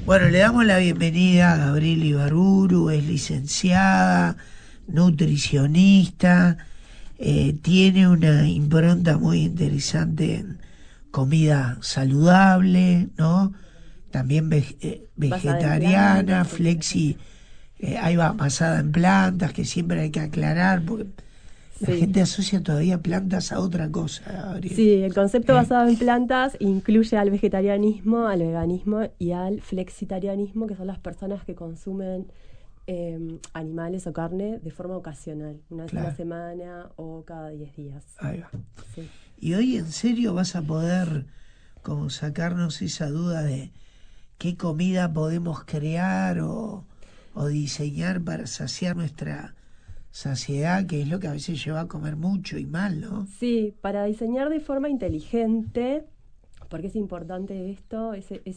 Bueno, le damos la bienvenida a Gabriela Ibarburu, es licenciada, nutricionista, tiene una impronta muy interesante en comida saludable, ¿no? También Basada en vegetariana, plantas, sí, exacto. flexi, ahí va, basada en plantas, que siempre hay que aclarar, porque la Sí. gente asocia todavía plantas a otra cosa, Gabriel. Sí, el concepto ¿Eh? basado en plantas incluye al vegetarianismo, al veganismo y al flexitarianismo, que son las personas que consumen animales o carne de forma ocasional, una vez a la Claro, semana o cada 10 días. ahí va. Sí. Y hoy en serio vas a poder como sacarnos esa duda de qué comida podemos crear o diseñar para saciar nuestra saciedad, que es lo que a veces lleva a comer mucho y mal, ¿no? Sí, para diseñar de forma inteligente, porque es importante esto, es